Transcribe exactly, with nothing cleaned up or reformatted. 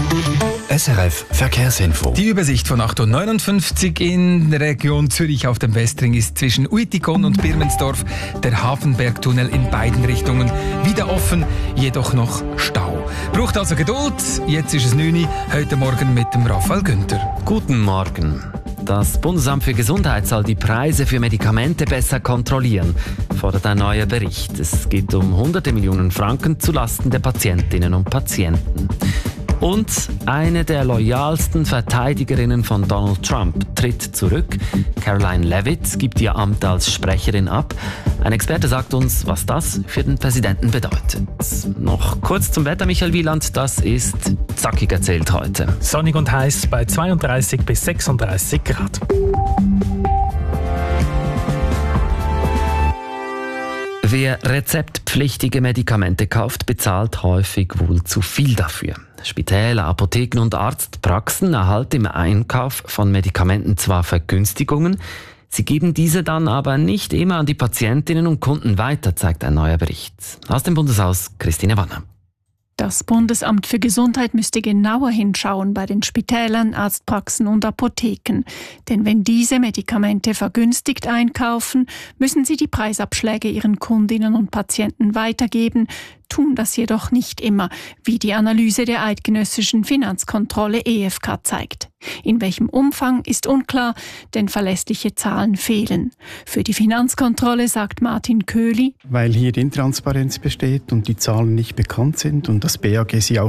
S R F Verkehrsinfo. Die Übersicht von acht Uhr neunundfünfzig in der Region Zürich auf dem Westring ist zwischen Uitikon und Birmensdorf der Hafenbergtunnel in beiden Richtungen wieder offen, jedoch noch Stau. Braucht also Geduld. Jetzt ist es neun Uhr, heute Morgen mit dem Raphael Günther. Guten Morgen. Das Bundesamt für Gesundheit soll die Preise für Medikamente besser kontrollieren, fordert ein neuer Bericht. Es geht um hunderte Millionen Franken zulasten der Patientinnen und Patienten. Und eine der loyalsten Verteidigerinnen von Donald Trump tritt zurück. Caroline Leavitt gibt ihr Amt als Sprecherin ab. Ein Experte sagt uns, was das für den Präsidenten bedeutet. Noch kurz zum Wetter, Michael Wieland. Das ist zackig erzählt heute. Sonnig und heiß bei zweiunddreißig bis sechsunddreißig Grad. Wer rezeptpflichtige Medikamente kauft, bezahlt häufig wohl zu viel dafür. Spitäler, Apotheken und Arztpraxen erhalten im Einkauf von Medikamenten zwar Vergünstigungen, sie geben diese dann aber nicht immer an die Patientinnen und Kunden weiter, zeigt ein neuer Bericht. Aus dem Bundeshaus Christine Wanner. Das Bundesamt für Gesundheit müsste genauer hinschauen bei den Spitälern, Arztpraxen und Apotheken. Denn wenn diese Medikamente vergünstigt einkaufen, müssen sie die Preisabschläge ihren Kundinnen und Patienten weitergeben, tun das jedoch nicht immer, wie die Analyse der eidgenössischen Finanzkontrolle E F K zeigt. In welchem Umfang ist unklar, denn verlässliche Zahlen fehlen. Für die Finanzkontrolle sagt Martin Köhli: Weil hier Intransparenz besteht und die Zahlen nicht bekannt sind und das B A G sie auch